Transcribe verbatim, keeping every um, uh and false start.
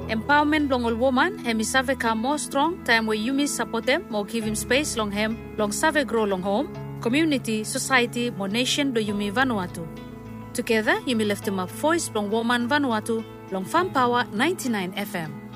Empowerment long all woman, hemi save ka more strong, time where you miss support them, more give him space long hem, long save grow long home, community, society, more nation do yumi Vanuatu. Together, you may lift him up voice long woman Vanuatu, long Farm Power ninety-nine F M.